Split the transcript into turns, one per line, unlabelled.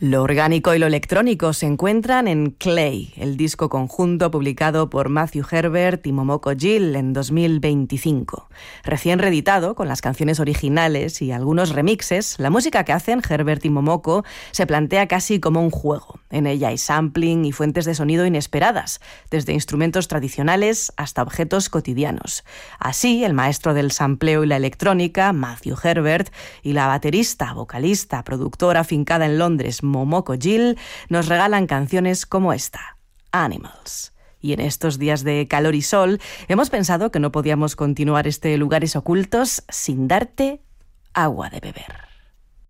Lo orgánico y lo electrónico se encuentran en Clay, el disco conjunto publicado por Matthew Herbert y Momoko Gill en 2025. Recién reeditado, con las canciones originales y algunos remixes, la música que hacen Herbert y Momoko se plantea casi como un juego. En ella hay sampling y fuentes de sonido inesperadas, desde instrumentos tradicionales hasta objetos cotidianos. Así, el maestro del sampleo y la electrónica, Matthew Herbert, y la baterista, vocalista, productora afincada en Londres, Momoko Gill, nos regalan canciones como esta, Animals. Y en estos días de calor y sol, hemos pensado que no podíamos continuar este Lugares Ocultos sin darte agua de beber.